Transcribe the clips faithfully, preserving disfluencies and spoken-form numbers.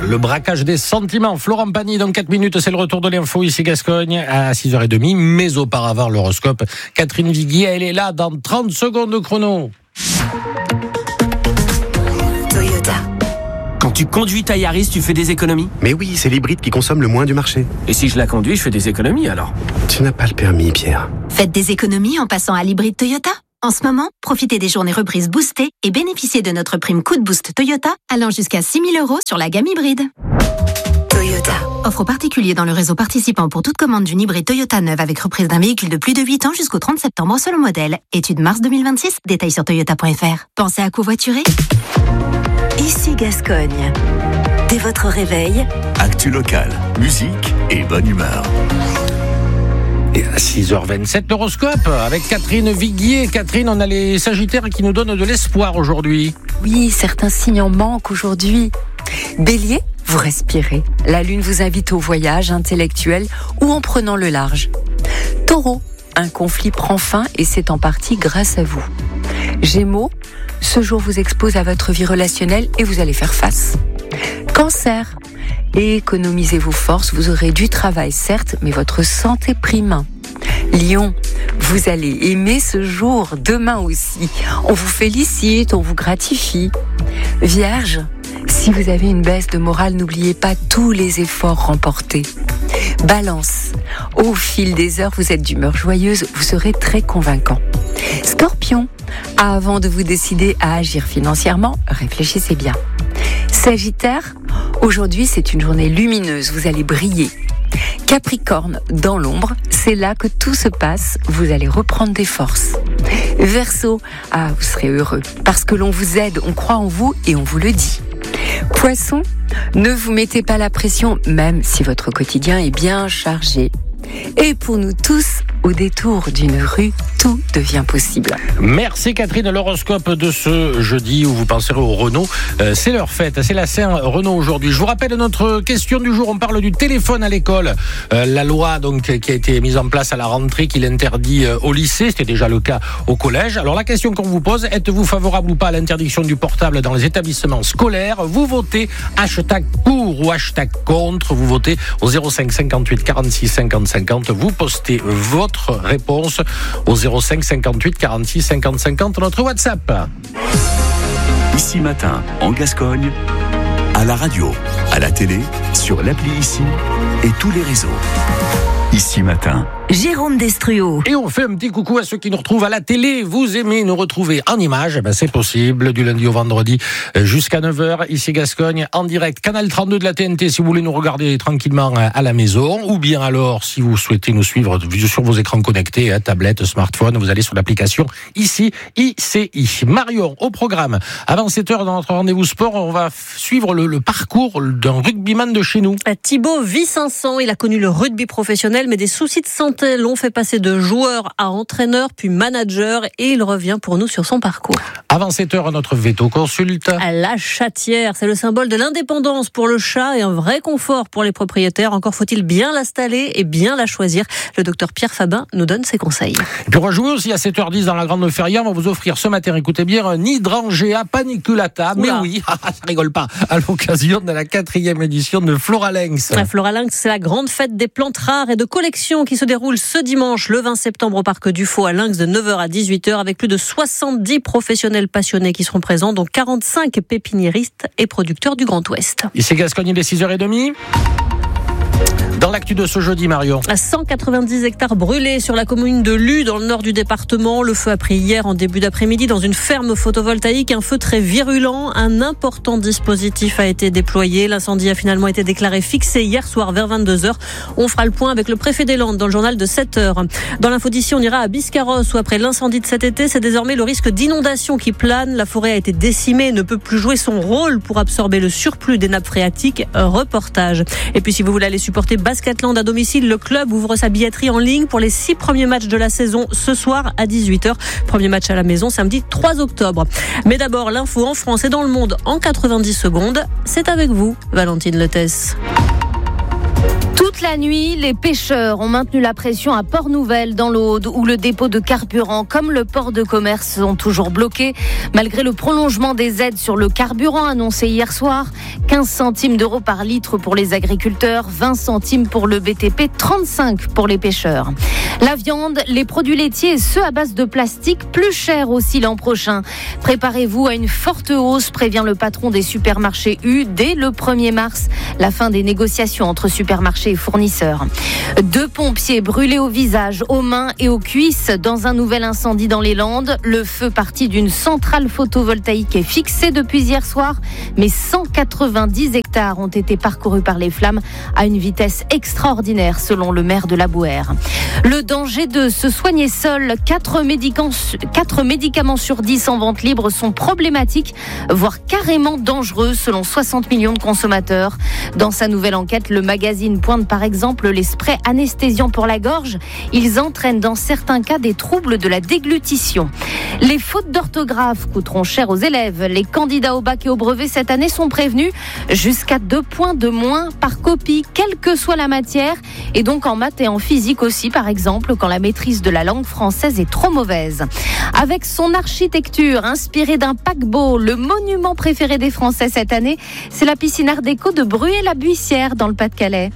le braquage des sentiments. Florent Pagny, dans quatre minutes, c'est le retour de l'info ici Gascogne à six heures trente. Mais auparavant, l'horoscope. Catherine Viguier, elle est là dans trente secondes de chrono. Toyota. Quand tu conduis ta Yaris, tu fais des économies ? Mais oui, c'est l'hybride qui consomme le moins du marché. Et si je la conduis, je fais des économies alors ? Tu n'as pas le permis, Pierre. Faites des économies en passant à l'hybride Toyota. En ce moment, profitez des journées reprises boostées et bénéficiez de notre prime coup de boost Toyota allant jusqu'à six mille euros sur la gamme hybride. Toyota. Offre aux particuliers dans le réseau participant pour toute commande d'une hybride Toyota neuve avec reprise d'un véhicule de plus de huit ans jusqu'au trente septembre selon modèle. Étude mars deux mille vingt-six, détails sur toyota point f r. Pensez à covoiturer ? Ici Gascogne. Dès votre réveil, Actu locale, musique et bonne humeur. Et à six heures vingt-sept, l'horoscope avec Catherine Viguier. Catherine, on a les Sagittaires qui nous donnent de l'espoir aujourd'hui. Oui, certains signes en manquent aujourd'hui. Bélier, vous respirez. La lune vous invite au voyage intellectuel ou en prenant le large. Taureau, un conflit prend fin et c'est en partie grâce à vous. Gémeaux, ce jour vous expose à votre vie relationnelle et vous allez faire face. Cancer, économisez vos forces, vous aurez du travail certes, mais votre santé prime. Lion, vous allez aimer ce jour, demain aussi. On vous félicite, on vous gratifie. Vierge, si vous avez une baisse de morale, n'oubliez pas tous les efforts remportés. Balance, au fil des heures, vous êtes d'humeur joyeuse, vous serez très convaincant. Scorpion, avant de vous décider à agir financièrement, réfléchissez bien. Sagittaire, aujourd'hui c'est une journée lumineuse, vous allez briller. Capricorne, dans l'ombre, c'est là que tout se passe, vous allez reprendre des forces. Verseau, ah vous serez heureux, parce que l'on vous aide, on croit en vous et on vous le dit. Poisson, ne vous mettez pas la pression, même si votre quotidien est bien chargé. Et pour nous tous, au détour d'une rue, tout devient possible. Merci Catherine, l'horoscope de ce jeudi où vous penserez au Renault. Euh, c'est leur fête, c'est la Saint-Renaud aujourd'hui. Je vous rappelle notre question du jour, on parle du téléphone à l'école. Euh, la loi donc qui a été mise en place à la rentrée qui l'interdit euh, au lycée, c'était déjà le cas au collège. Alors la question qu'on vous pose, êtes-vous favorable ou pas à l'interdiction du portable dans les établissements scolaires ? Vous votez hashtag pour ou hashtag contre, vous votez au zéro cinq cinquante-huit quarante-six cinquante cinquante, vous postez votre réponse au zéro cinq cinquante-huit quarante-six cinquante cinquante, notre WhatsApp. Ici Matin, en Gascogne, à la radio, à la télé, sur l'appli Ici et tous les réseaux. Ici Matin. Jérôme Destruo. Et on fait un petit coucou à ceux qui nous retrouvent à la télé. Vous aimez nous retrouver en images, eh ben c'est possible, du lundi au vendredi jusqu'à neuf heures, ici Gascogne, en direct. Canal trente-deux de la T N T, si vous voulez nous regarder tranquillement à la maison. Ou bien alors, si vous souhaitez nous suivre sur vos écrans connectés, tablettes, smartphones, vous allez sur l'application Ici, I C I. Marion, au programme. Avant sept heures, dans notre rendez-vous sport, on va suivre le, le parcours d'un rugbyman de chez nous. Thibaut vit cinq cents, il a connu le rugby professionnel, mais des soucis de santé l'ont fait passer de joueur à entraîneur, puis manager, et il revient pour nous sur son parcours. Avant sept heures, notre veto consulte. La chatière, c'est le symbole de l'indépendance pour le chat et un vrai confort pour les propriétaires. Encore faut-il bien l'installer et bien la choisir. Le docteur Pierre Fabin nous donne ses conseils. Et puis on va jouer aussi à sept heures dix dans la Grande Feria. On va vous offrir ce matin, écoutez bien, un hydrangea paniculata. Mais oui, ça rigole pas, à l'occasion de la quatrième édition de Floralinx. La Floralinx, c'est la grande fête des plantes rares et de collection qui se déroule ce dimanche, le vingt septembre, au Parc du Faux à Lynx de neuf heures à dix-huit heures, avec plus de soixante-dix professionnels passionnés qui seront présents, dont quarante-cinq pépiniéristes et producteurs du Grand Ouest. Ici Gascogne, il est six heures trente. Dans l'actu de ce jeudi, Marion. À cent quatre-vingt-dix hectares brûlés sur la commune de Luz, dans le nord du département. Le feu a pris hier en début d'après-midi dans une ferme photovoltaïque. Un feu très virulent. Un important dispositif a été déployé. L'incendie a finalement été déclaré fixé hier soir vers vingt-deux heures. On fera le point avec le préfet des Landes dans le journal de sept heures. Dans l'info d'ici, on ira à Biscarrosse où après l'incendie de cet été, c'est désormais le risque d'inondation qui plane. La forêt a été décimée et ne peut plus jouer son rôle pour absorber le surplus des nappes phréatiques. Reportage. Et puis si vous voulez aller supporter Basketland à domicile, le club ouvre sa billetterie en ligne pour les six premiers matchs de la saison ce soir à dix-huit heures. Premier match à la maison samedi trois octobre. Mais d'abord, l'info en France et dans le monde en quatre-vingt-dix secondes. C'est avec vous, Valentine Letès. Tout Toute la nuit, les pêcheurs ont maintenu la pression à Port-Nouvelle dans l'Aude où le dépôt de carburant comme le port de commerce sont toujours bloqués. Malgré le prolongement des aides sur le carburant annoncé hier soir, quinze centimes d'euros par litre pour les agriculteurs, vingt centimes pour le B T P, trente-cinq pour les pêcheurs. La viande, les produits laitiers et ceux à base de plastique, plus chers aussi l'an prochain. Préparez-vous à une forte hausse, prévient le patron des supermarchés U dès le premier mars, la fin des négociations entre supermarchés et fournisseurs. Deux pompiers brûlés au visage, aux mains et aux cuisses dans un nouvel incendie dans les Landes. Le feu parti d'une centrale photovoltaïque est fixé depuis hier soir, mais cent quatre-vingt-dix hectares ont été parcourus par les flammes à une vitesse extraordinaire selon le maire de la Bouère. Le danger de se soigner seul, quatre médicaments, quatre médicaments sur dix en vente libre sont problématiques, voire carrément dangereux selon soixante millions de consommateurs. Dans sa nouvelle enquête, le magazine pointe par exemple les sprays anesthésiants pour la gorge. Ils entraînent dans certains cas des troubles de la déglutition. Les fautes d'orthographe coûteront cher aux élèves. Les candidats au bac et au brevet cette année sont prévenus. Jusqu'à deux points de moins par copie, quelle que soit la matière. Et donc en maths et en physique aussi, par exemple, quand la maîtrise de la langue française est trop mauvaise. Avec son architecture inspirée d'un paquebot, le monument préféré des Français cette année, c'est la piscine Art déco de Bruay-la-Buissière dans le Pas-de-Calais.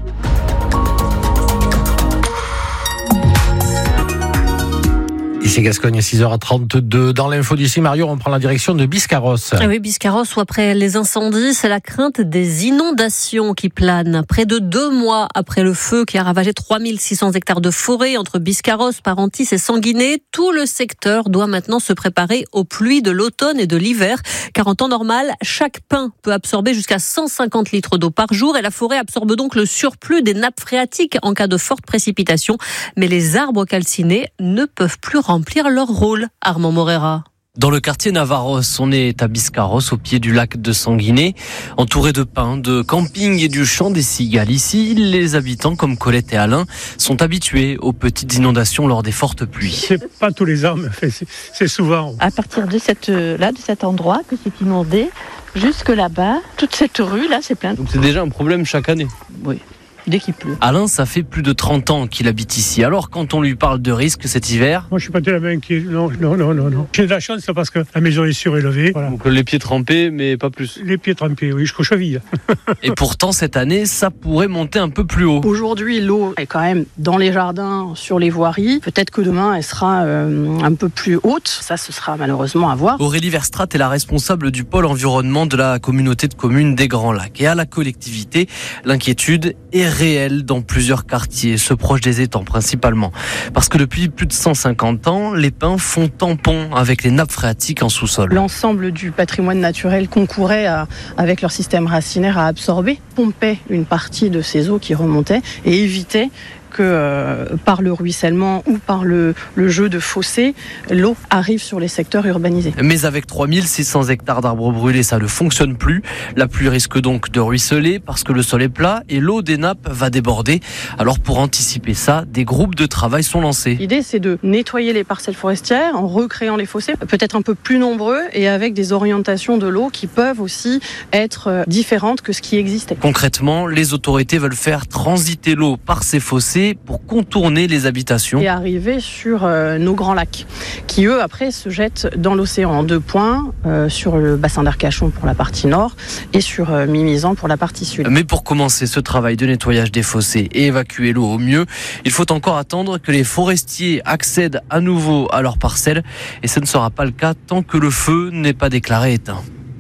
Ici Gascogne, six heures trente-deux. Dans l'info d'ici, Mario, on prend la direction de Biscarrosse. Ah oui, Biscarrosse, où après les incendies, c'est la crainte des inondations qui planent. Près de deux mois après le feu qui a ravagé trois mille six cents hectares de forêt entre Biscarrosse, Parentis et Sanguinet, tout le secteur doit maintenant se préparer aux pluies de l'automne et de l'hiver. Car en temps normal, chaque pin peut absorber jusqu'à cent cinquante litres d'eau par jour et la forêt absorbe donc le surplus des nappes phréatiques en cas de forte précipitation. Mais les arbres calcinés ne peuvent plus remplir leur rôle. Armand Morera. Dans le quartier Navarros, on est à Biscarrosse, au pied du lac de Sanguinet, entouré de pins, de camping et du chant des cigales. Ici, les habitants, comme Colette et Alain, sont habitués aux petites inondations lors des fortes pluies. C'est pas tous les ans, mais c'est, c'est souvent. À partir de cette, là, de cet endroit que c'est inondé, jusque là-bas, toute cette rue là, c'est plein. Donc c'est déjà un problème chaque année. Oui. Dès qu'il pleut. Alain, ça fait plus de trente ans qu'il habite ici. Alors, quand on lui parle de risque cet hiver... Moi, je suis pas de la main qui... Non, non, non, non, non. J'ai de la chance parce que la maison est surélevée. Voilà. Donc, les pieds trempés, mais pas plus. Les pieds trempés, oui, jusqu'aux chevilles. Et pourtant, cette année, ça pourrait monter un peu plus haut. Aujourd'hui, l'eau est quand même dans les jardins, sur les voiries. Peut-être que demain, elle sera euh, un peu plus haute. Ça, ce sera malheureusement à voir. Aurélie Verstraat est la responsable du pôle environnement de la communauté de communes des Grands Lacs. Et à la collectivité, l'inquiétude est réelle dans plus plusieurs quartiers, ceux proches des étangs principalement. Parce que depuis plus de cent cinquante ans, les pins font tampon avec les nappes phréatiques en sous-sol. L'ensemble du patrimoine naturel concourait à, avec leur système racinaire à absorber, pompait une partie de ces eaux qui remontaient et évitait que euh, par le ruissellement ou par le, le jeu de fossés, l'eau arrive sur les secteurs urbanisés. Mais avec trois mille six cents hectares d'arbres brûlés, ça ne fonctionne plus. La pluie risque donc de ruisseler parce que le sol est plat et l'eau des nappes va déborder. Alors pour anticiper ça, des groupes de travail sont lancés. L'idée, c'est de nettoyer les parcelles forestières en recréant les fossés, peut-être un peu plus nombreux et avec des orientations de l'eau qui peuvent aussi être différentes que ce qui existait. Concrètement, les autorités veulent faire transiter l'eau par ces fossés pour contourner les habitations. Et arriver sur euh, nos grands lacs, qui eux, après, se jettent dans l'océan en deux points, euh, sur le bassin d'Arcachon pour la partie nord et sur euh, Mimizan pour la partie sud. Mais pour commencer ce travail de nettoyage des fossés et évacuer l'eau au mieux, il faut encore attendre que les forestiers accèdent à nouveau à leurs parcelles et ce ne sera pas le cas tant que le feu n'est pas déclaré éteint.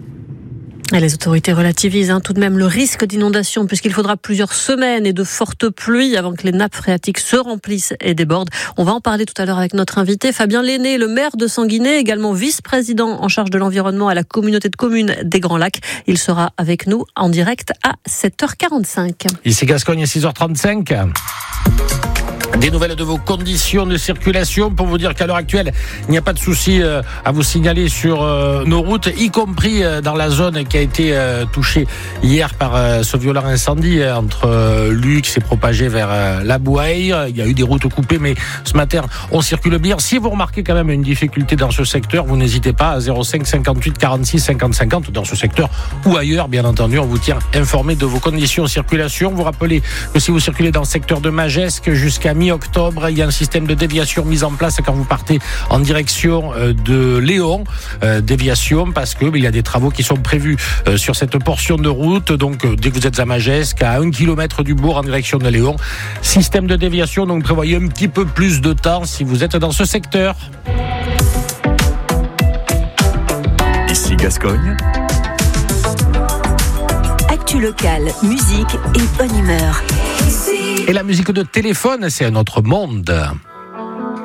Et les autorités relativisent hein, tout de même le risque d'inondation puisqu'il faudra plusieurs semaines et de fortes pluies avant que les nappes phréatiques se remplissent et débordent. On va en parler tout à l'heure avec notre invité Fabien Lenné, le maire de Sanguinet, également vice-président en charge de l'environnement à la communauté de communes des Grands Lacs. Il sera avec nous en direct à sept heures quarante-cinq. Ici Gascogne, six heures trente-cinq. Des nouvelles de vos conditions de circulation pour vous dire qu'à l'heure actuelle, il n'y a pas de souci euh, à vous signaler sur euh, nos routes, y compris euh, dans la zone qui a été euh, touchée hier par euh, ce violent incendie euh, entre euh, Luc qui s'est propagé vers euh, la Bouaille. Il y a eu des routes coupées, mais ce matin, on circule bien. Si vous remarquez quand même une difficulté dans ce secteur, vous n'hésitez pas à zéro cinq cinquante-huit quarante-six cinquante cinquante dans ce secteur ou ailleurs, bien entendu. On vous tient informé de vos conditions de circulation. Vous rappelez que si vous circulez dans le secteur de Magesque jusqu'à mi-octobre, il y a un système de déviation mis en place quand vous partez en direction de Léon. Euh, déviation parce que il y a des travaux qui sont prévus euh, sur cette portion de route. Donc euh, dès que vous êtes à Magesque, à un kilomètre du bourg en direction de Léon, système de déviation. Donc prévoyez un petit peu plus de temps si vous êtes dans ce secteur. Ici Gascogne. Actu locale, musique et bonne humeur. Et la musique de téléphone, c'est un autre monde.